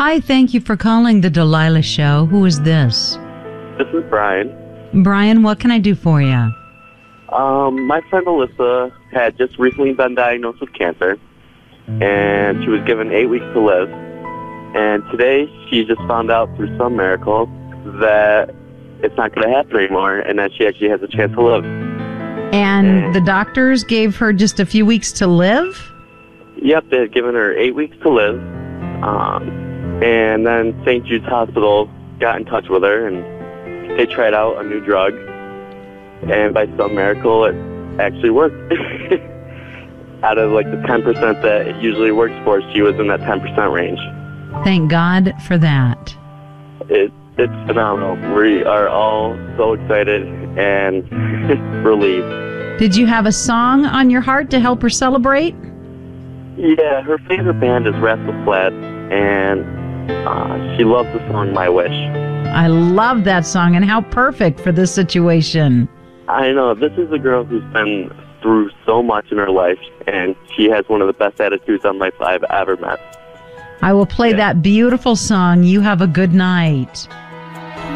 Hi, thank you for calling the Delilah Show. Who is this? This is Brian. Brian, what can I do for you? My friend Alyssa had just recently been diagnosed with cancer, and she was given 8 weeks to live. And today, she just found out through some miracle that it's not going to happen anymore, and that she actually has a chance to live. And the doctors gave her just a few weeks to live? Yep, they had given her 8 weeks to live. And then St. Jude's Hospital got in touch with her, and they tried out a new drug. And by some miracle, it actually worked. Out of like the 10% that it usually works for, she was in that 10% range. Thank God for that. It's phenomenal. We are all so excited and relieved. Did you have a song on your heart to help her celebrate? Yeah, her favorite band is Rascal Flatts, and she loves the song My Wish. I love that song, and how perfect for this situation. I know. This is a girl who's been through so much in her life, and she has one of the best attitudes on life I've ever met. I will play that beautiful song. You have a good night.